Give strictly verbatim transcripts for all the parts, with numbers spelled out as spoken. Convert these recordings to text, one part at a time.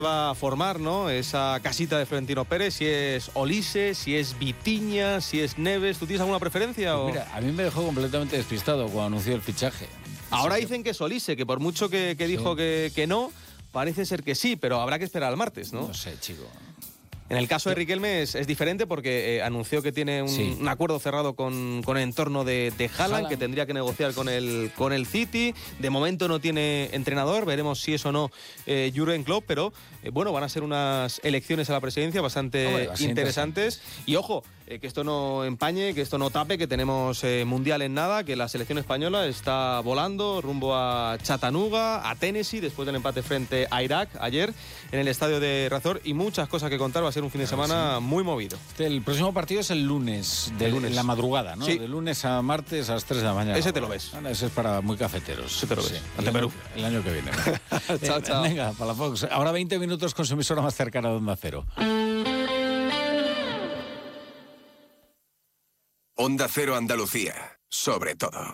va a formar, ¿no? Esa casita de Florentino Pérez, si es Olise, si es Vitinha, si es Neves. ¿Tú tienes alguna preferencia? Pues o? mira, a mí me dejó completamente despistado cuando anunció el fichaje. Ahora sí, dicen que es Olise, que por mucho que, que dijo sí. que, que no, parece ser que sí, pero habrá que esperar al martes, ¿no? No sé, chico. En el caso de Riquelme es, es diferente porque eh, anunció que tiene un, sí. un acuerdo cerrado con, con el entorno de, de Haaland, Haaland, que tendría que negociar con el, con el City. De momento no tiene entrenador, veremos si es o no eh, Jürgen Klopp, pero eh, bueno, van a ser unas elecciones a la presidencia bastante Hombre, interesantes. interesantes. Y ojo, eh, que esto no empañe, que esto no tape, que tenemos eh, Mundial en nada, que la selección española está volando rumbo a Chattanooga, a Tennessee, después del empate frente a Irak ayer en el estadio de Razor, y muchas cosas que contar. Va a ser un fin de semana sí. muy movido. El próximo partido es el lunes, de el lunes. En la madrugada, ¿no? Sí. De lunes a martes a las tres de la mañana. Ese te lo ves. Ahora, ese es para muy cafeteros. Ese te lo ves. Sí. Ante el, Perú. Año, el año que viene. Chao, eh, chao. Venga, para la Fox. Ahora veinte minutos con su emisora más cercana de Onda Cero. Onda Cero Andalucía, sobre todo.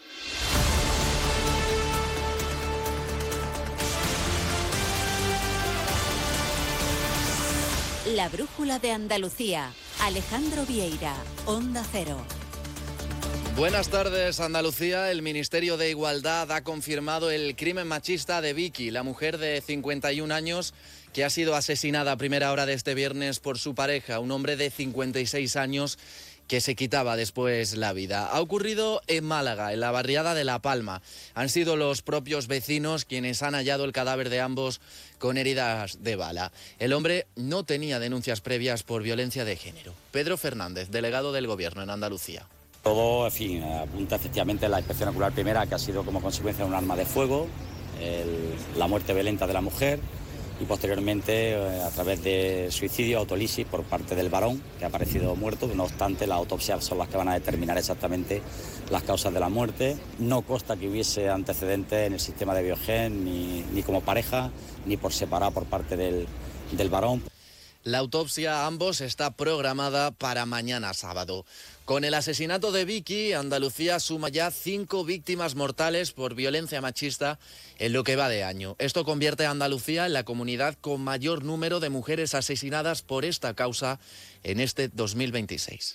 La brújula de Andalucía. Alejandro Vieira, Onda Cero. Buenas tardes, Andalucía. El Ministerio de Igualdad ha confirmado el crimen machista de Vicky, la mujer de cincuenta y un años que ha sido asesinada a primera hora de este viernes por su pareja, un hombre de cincuenta y seis años que se quitaba después la vida. Ha ocurrido en Málaga, en la barriada de La Palma. Han sido los propios vecinos quienes han hallado el cadáver de ambos con heridas de bala. El hombre no tenía denuncias previas por violencia de género. Pedro Fernández, delegado del Gobierno en Andalucía. Todo, en fin, apunta efectivamente a la inspección ocular primera, que ha sido como consecuencia de un arma de fuego, el, la muerte violenta de la mujer, y posteriormente eh, a través de suicidio, autolisis por parte del varón, que ha aparecido muerto. No obstante, las autopsias son las que van a determinar exactamente las causas de la muerte. No consta que hubiese antecedentes en el sistema de Biogen, ni, ni como pareja, ni por separado por parte del, del varón. La autopsia a ambos está programada para mañana sábado. Con el asesinato de Vicky, Andalucía suma ya cinco víctimas mortales por violencia machista en lo que va de año. Esto convierte a Andalucía en la comunidad con mayor número de mujeres asesinadas por esta causa en este dos mil veintiséis.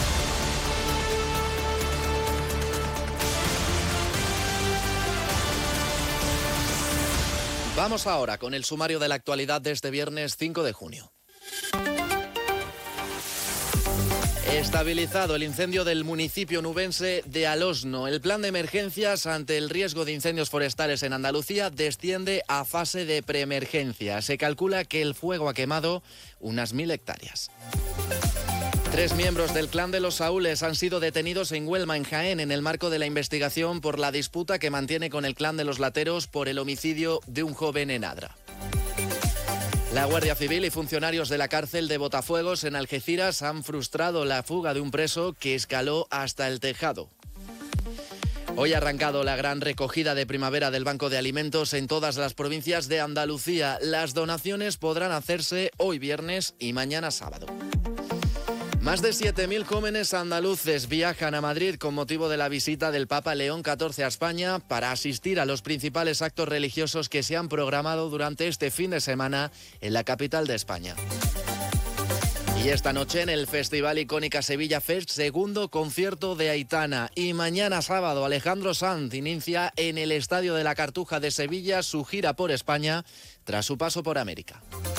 Vamos ahora con el sumario de la actualidad de este viernes cinco de junio. Estabilizado el incendio del municipio nubense de Alosno. El plan de emergencias ante el riesgo de incendios forestales en Andalucía desciende a fase de preemergencia. Se calcula que el fuego ha quemado unas mil hectáreas. Tres miembros del clan de los Saúles han sido detenidos en Huelma, en Jaén, en el marco de la investigación por la disputa que mantiene con el clan de los Lateros por el homicidio de un joven en Adra. La Guardia Civil y funcionarios de la cárcel de Botafuegos en Algeciras han frustrado la fuga de un preso que escaló hasta el tejado. Hoy ha arrancado la gran recogida de primavera del Banco de Alimentos en todas las provincias de Andalucía. Las donaciones podrán hacerse hoy viernes y mañana sábado. Más de siete mil jóvenes andaluces viajan a Madrid con motivo de la visita del Papa León catorce a España para asistir a los principales actos religiosos que se han programado durante este fin de semana en la capital de España. Y esta noche en el Festival Icónica Sevilla Fest, segundo concierto de Aitana. Y mañana sábado Alejandro Sanz inicia en el Estadio de la Cartuja de Sevilla su gira por España tras su paso por América.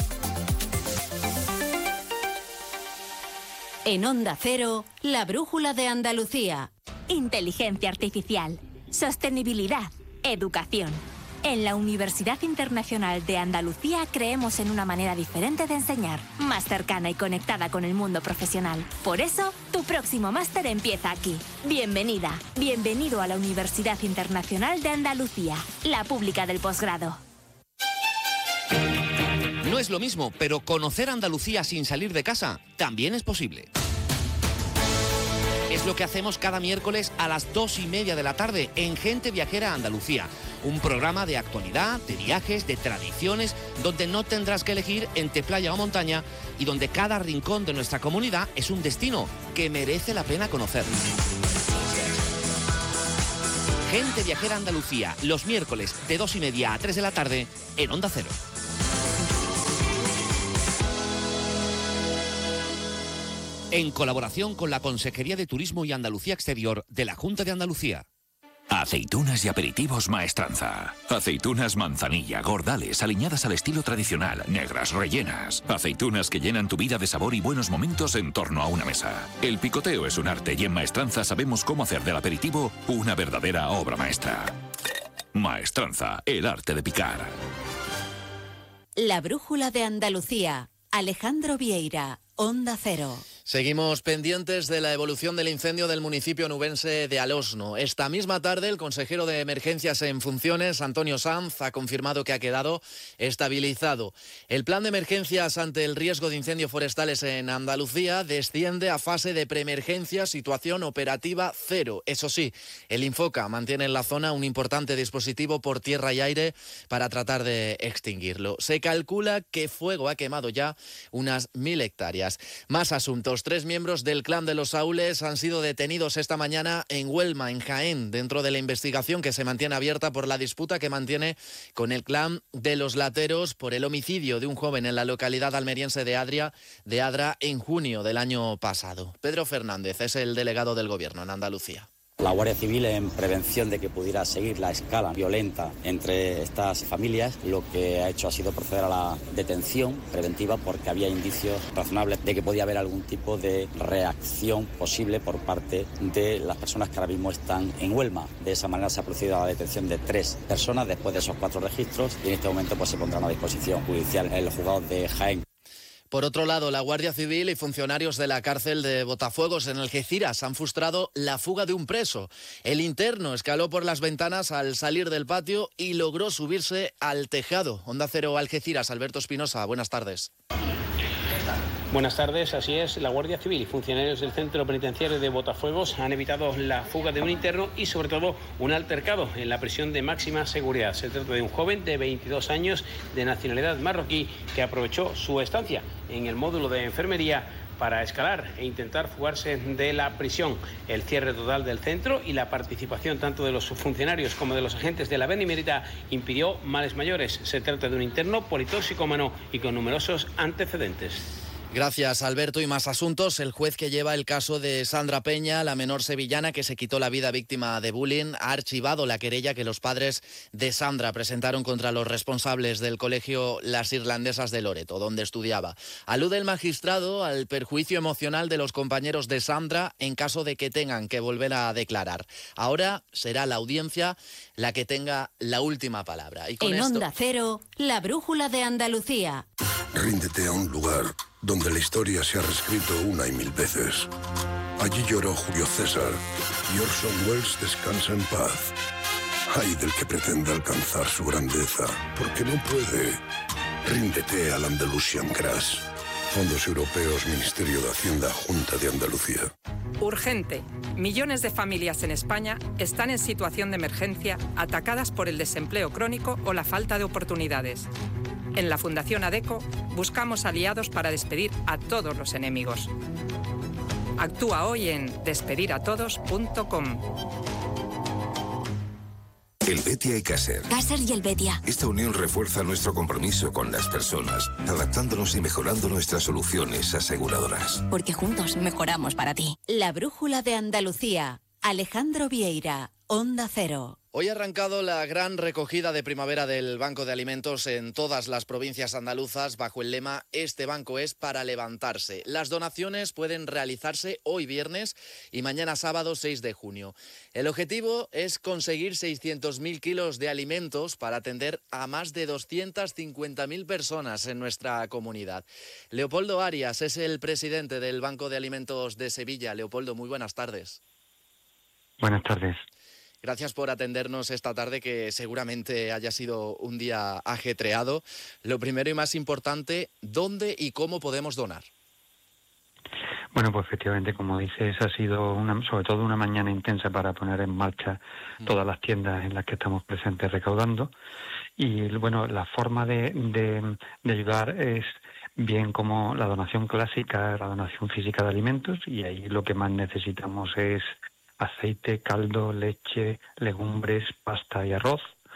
En Onda Cero, la brújula de Andalucía. Inteligencia artificial, sostenibilidad, educación. En la Universidad Internacional de Andalucía creemos en una manera diferente de enseñar, más cercana y conectada con el mundo profesional. Por eso, tu próximo máster empieza aquí. Bienvenida, bienvenido a la Universidad Internacional de Andalucía, la pública del posgrado. No es lo mismo, pero conocer Andalucía sin salir de casa también es posible. Es lo que hacemos cada miércoles a las dos y media de la tarde en Gente Viajera Andalucía. Un programa de actualidad, de viajes, de tradiciones, donde no tendrás que elegir entre playa o montaña y donde cada rincón de nuestra comunidad es un destino que merece la pena conocer. Gente Viajera Andalucía, los miércoles de dos y media a tres de la tarde en Onda Cero. en colaboración con la Consejería de Turismo y Andalucía Exterior de la Junta de Andalucía. Aceitunas y aperitivos Maestranza. Aceitunas manzanilla, gordales, aliñadas al estilo tradicional, negras, rellenas. Aceitunas que llenan tu vida de sabor y buenos momentos en torno a una mesa. El picoteo es un arte y en Maestranza sabemos cómo hacer del aperitivo una verdadera obra maestra. Maestranza, el arte de picar. La brújula de Andalucía. Alejandro Vieira, Onda Cero. Seguimos pendientes de la evolución del incendio del municipio nubense de Alosno. Esta misma tarde, el consejero de Emergencias en funciones, Antonio Sanz, ha confirmado que ha quedado estabilizado. El plan de emergencias ante el riesgo de incendios forestales en Andalucía desciende a fase de preemergencia, situación operativa cero. Eso sí, el Infoca mantiene en la zona un importante dispositivo por tierra y aire para tratar de extinguirlo. Se calcula que fuego ha quemado ya unas mil hectáreas. Más asuntos. Tres miembros del clan de los Saúles han sido detenidos esta mañana en Huelma, en Jaén, dentro de la investigación que se mantiene abierta por la disputa que mantiene con el clan de los Lateros por el homicidio de un joven en la localidad almeriense de Adria, de Adra en junio del año pasado. Pedro Fernández es el delegado del Gobierno en Andalucía. La Guardia Civil, en prevención de que pudiera seguir la escala violenta entre estas familias, lo que ha hecho ha sido proceder a la detención preventiva porque había indicios razonables de que podía haber algún tipo de reacción posible por parte de las personas que ahora mismo están en Huelma. De esa manera se ha procedido a la detención de tres personas después de esos cuatro registros y en este momento pues, se pondrán a disposición judicial en los juzgados de Jaén. Por otro lado, la Guardia Civil y funcionarios de la cárcel de Botafuegos en Algeciras han frustrado la fuga de un preso. El interno escaló por las ventanas al salir del patio y logró subirse al tejado. Onda Cero Algeciras, Alberto Espinosa, buenas tardes. Buenas tardes, así es. La Guardia Civil y funcionarios del Centro Penitenciario de Botafuegos han evitado la fuga de un interno y sobre todo un altercado en la prisión de máxima seguridad. Se trata de un joven de veintidós años de nacionalidad marroquí que aprovechó su estancia en el módulo de enfermería para escalar e intentar fugarse de la prisión. El cierre total del centro y la participación tanto de los funcionarios como de los agentes de la Benemérita impidió males mayores. Se trata de un interno politoxicómano y con numerosos antecedentes. Gracias, Alberto. Y más asuntos. El juez que lleva el caso de Sandra Peña, la menor sevillana que se quitó la vida víctima de bullying, ha archivado la querella que los padres de Sandra presentaron contra los responsables del colegio Las Irlandesas de Loreto, donde estudiaba. Alude el magistrado al perjuicio emocional de los compañeros de Sandra en caso de que tengan que volver a declarar. Ahora será la audiencia la que tenga la última palabra. Y con en esto... Onda Cero, la brújula de Andalucía. Ríndete a un lugar donde la historia se ha reescrito una y mil veces. Allí lloró Julio César y Orson Welles descansa en paz. Ay del que pretenda alcanzar su grandeza, porque no puede. Ríndete al Andalusian Crash. Fondos Europeos, Ministerio de Hacienda, Junta de Andalucía. Urgente. Millones de familias en España están en situación de emergencia, atacadas por el desempleo crónico o la falta de oportunidades. En la Fundación ADECO buscamos aliados para despedir a todos los enemigos. Actúa hoy en despediratodos punto com. El Betia y Caser. Caser y el Betia. Esta unión refuerza nuestro compromiso con las personas, adaptándonos y mejorando nuestras soluciones aseguradoras. Porque juntos mejoramos para ti. La brújula de Andalucía. Alejandro Vieira, Onda Cero. Hoy ha arrancado la gran recogida de primavera del Banco de Alimentos en todas las provincias andaluzas bajo el lema «Este banco es para levantarse». Las donaciones pueden realizarse hoy viernes y mañana sábado seis de junio. El objetivo es conseguir seiscientos mil kilos de alimentos para atender a más de doscientas cincuenta mil personas en nuestra comunidad. Leopoldo Arias es el presidente del Banco de Alimentos de Sevilla. Leopoldo, muy buenas tardes. Buenas tardes. Gracias por atendernos esta tarde, que seguramente haya sido un día ajetreado. Lo primero y más importante, ¿dónde y cómo podemos donar? Bueno, pues efectivamente, como dices, ha sido una, sobre todo una mañana intensa para poner en marcha todas las tiendas en las que estamos presentes recaudando. Y bueno, la forma de, de, de ayudar es bien como la donación clásica, la donación física de alimentos, y ahí lo que más necesitamos es aceite, caldo, leche, legumbres, pasta y arroz,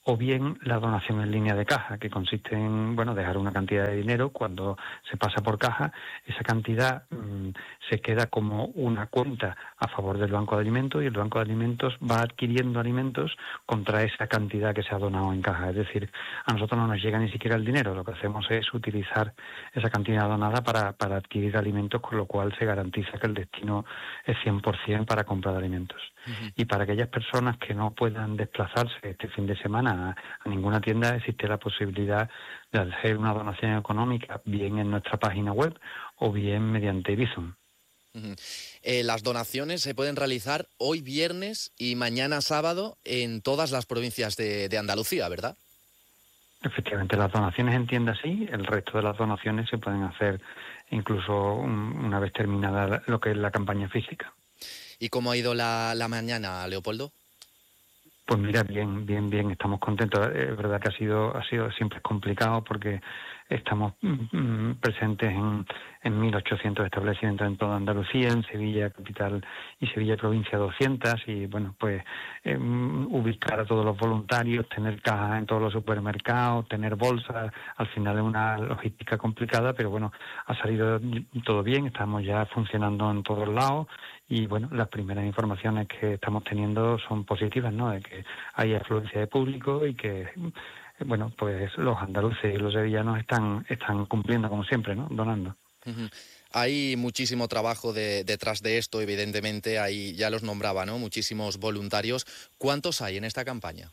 o bien la donación en línea de caja, que consiste en, bueno, dejar una cantidad de dinero. Cuando se pasa por caja, esa cantidad mmm, se queda como una cuenta a favor del Banco de Alimentos, y el Banco de Alimentos va adquiriendo alimentos contra esa cantidad que se ha donado en caja. Es decir, a nosotros no nos llega ni siquiera el dinero, lo que hacemos es utilizar esa cantidad donada para, para adquirir alimentos, con lo cual se garantiza que el destino es cien por ciento para compra de alimentos. Uh-huh. Y para aquellas personas que no puedan desplazarse este fin de semana a, a ninguna tienda, existe la posibilidad de hacer una donación económica, bien en nuestra página web o bien mediante Bizum. Uh-huh. Eh, las donaciones se pueden realizar hoy viernes y mañana sábado en todas las provincias de, de Andalucía, ¿verdad? Efectivamente, las donaciones en tiendas sí, el resto de las donaciones se pueden hacer incluso un, una vez terminada lo que es la campaña física. ¿Y cómo ha ido la, la mañana, Leopoldo? Pues mira, bien, bien, bien, estamos contentos. Es verdad que ha sido, ha sido siempre complicado porque estamos mm, presentes en, en mil ochocientos establecimientos en toda Andalucía, en Sevilla capital y Sevilla provincia doscientos, y bueno, pues eh, ubicar a todos los voluntarios, tener cajas en todos los supermercados, tener bolsas, al final es una logística complicada, pero bueno, ha salido todo bien, estamos ya funcionando en todos lados. Y bueno, las primeras informaciones que estamos teniendo son positivas, ¿no? De que hay afluencia de público y que, bueno, pues los andaluces y los sevillanos están están cumpliendo como siempre, ¿no? Donando. Uh-huh. Hay muchísimo trabajo de, detrás de esto, evidentemente, hay, ya los nombraba, ¿no? Muchísimos voluntarios. ¿Cuántos hay en esta campaña?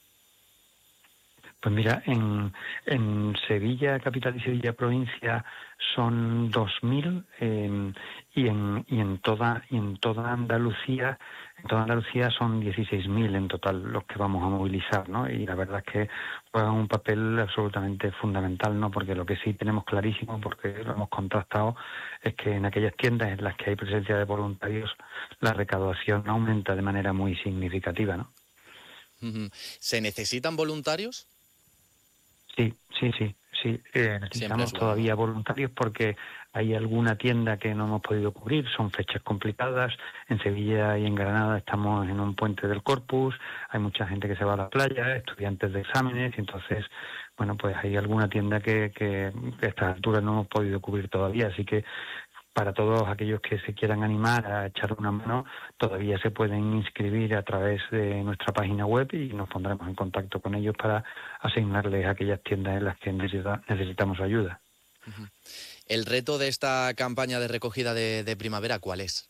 Pues mira, en, en Sevilla capital y Sevilla provincia son dos mil, eh, y en y en toda y en toda Andalucía en toda Andalucía son dieciséis mil en total los que vamos a movilizar, ¿no? Y la verdad es que juegan un papel absolutamente fundamental, ¿no? Porque lo que sí tenemos clarísimo, porque lo hemos contrastado, es que en aquellas tiendas en las que hay presencia de voluntarios, la recaudación aumenta de manera muy significativa, ¿no? Uh-huh. ¿Se necesitan voluntarios? Sí, sí, sí, sí. Eh, necesitamos bueno. todavía voluntarios porque hay alguna tienda que no hemos podido cubrir, son fechas complicadas. En Sevilla y en Granada estamos en un puente del Corpus, hay mucha gente que se va a la playa, estudiantes de exámenes, y entonces, bueno, pues hay alguna tienda que, que a estas alturas no hemos podido cubrir todavía, así que para todos aquellos que se quieran animar a echar una mano, todavía se pueden inscribir a través de nuestra página web y nos pondremos en contacto con ellos para asignarles a aquellas tiendas en las que necesita, necesitamos ayuda. Uh-huh. ¿El reto de esta campaña de recogida de, de primavera cuál es?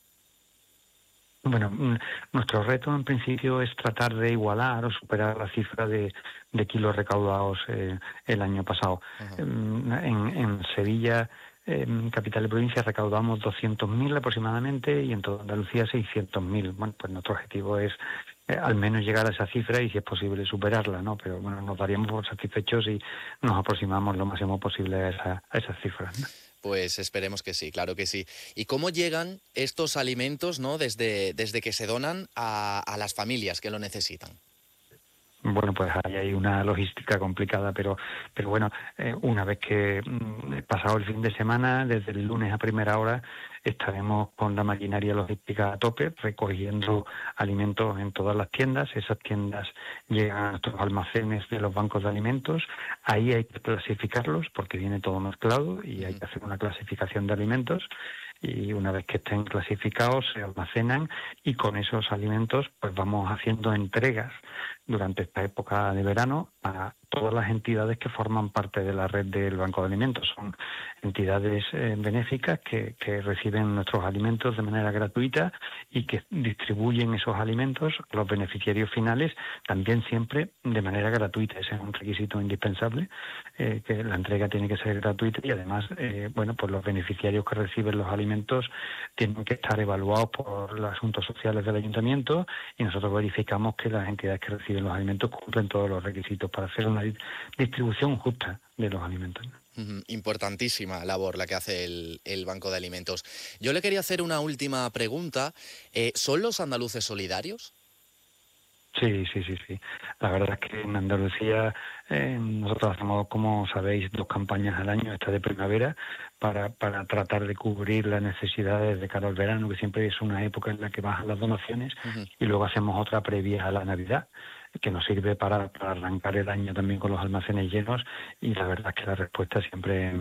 Bueno, nuestro reto en principio es tratar de igualar o superar la cifra de, de kilos recaudados eh, el año pasado. Uh-huh. En, en Sevilla, en capital y provincia, recaudamos doscientos mil aproximadamente, y en toda Andalucía seiscientos mil. Bueno, pues nuestro objetivo es eh, al menos llegar a esa cifra y, si es posible, superarla, ¿no? Pero bueno, nos daríamos por satisfechos si nos aproximamos lo máximo posible a, esa, a esas cifras, ¿no? Pues esperemos que sí, claro que sí. ¿Y cómo llegan estos alimentos, ¿no? desde, desde que se donan a, a las familias que lo necesitan? Bueno, pues ahí hay una logística complicada, pero pero bueno, eh, una vez que mm, pasado el fin de semana, desde el lunes a primera hora, estaremos con la maquinaria logística a tope, recogiendo alimentos en todas las tiendas. Esas tiendas llegan a nuestros almacenes de los bancos de alimentos. Ahí hay que clasificarlos porque viene todo mezclado y hay que hacer una clasificación de alimentos. Y una vez que estén clasificados, se almacenan, y con esos alimentos pues vamos haciendo entregas durante esta época de verano a todas las entidades que forman parte de la red del Banco de Alimentos. Son entidades eh, benéficas que, que reciben nuestros alimentos de manera gratuita y que distribuyen esos alimentos a los beneficiarios finales, también siempre de manera gratuita. Ese es un requisito indispensable, eh, que la entrega tiene que ser gratuita, y además, eh, bueno, pues los beneficiarios que reciben los alimentos tienen que estar evaluados por los asuntos sociales del ayuntamiento, y nosotros verificamos que las entidades que reciben los alimentos cumplen todos los requisitos para hacer una distribución justa de los alimentos. Uh-huh. Importantísima labor la que hace el, el Banco de Alimentos. Yo le quería hacer una última pregunta. Eh, ¿Son los andaluces solidarios? Sí, sí, sí, sí. La verdad es que en Andalucía eh, nosotros hacemos, como sabéis, dos campañas al año, esta de primavera, para, para tratar de cubrir las necesidades de cara al verano, que siempre es una época en la que bajan las donaciones, uh-huh. y luego hacemos otra previa a la Navidad. que nos sirve para, para arrancar el año también con los almacenes llenos, y la verdad es que la respuesta siempre